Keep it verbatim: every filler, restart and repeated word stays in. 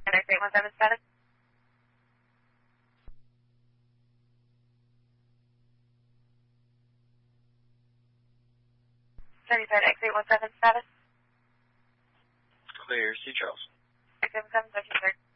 X eight one seven status. Sunnyside X eight one seven status. Clear, Sea Charles. X eight one seven, thirteen thirty.